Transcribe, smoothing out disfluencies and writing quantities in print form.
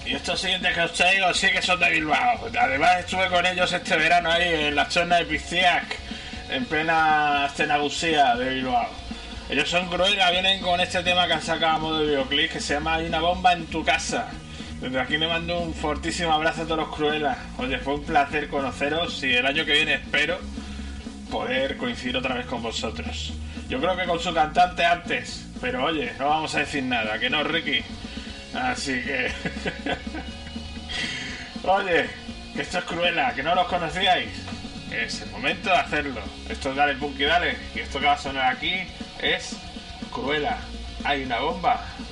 Y estos siguientes que os traigo sí que son de Bilbao. Además estuve con ellos este verano ahí en la zona de Piciac, en plena escenagusía de Bilbao. Ellos son Cruela, vienen con este tema que han sacado a modo de videoclip que se llama Hay una bomba en tu casa. Desde aquí le mando un fortísimo abrazo a todos los Cruelas. Oye, fue un placer conoceros y el año que viene espero poder coincidir otra vez con vosotros. Yo creo que con su cantante antes, pero oye, no vamos a decir nada, que no, Ricky. Así que... Oye, que esto es Cruela, que no los conocíais. Es el momento de hacerlo. Esto es Dale Punky Dale. Y esto que va a sonar aquí es Cruela. Hay una bomba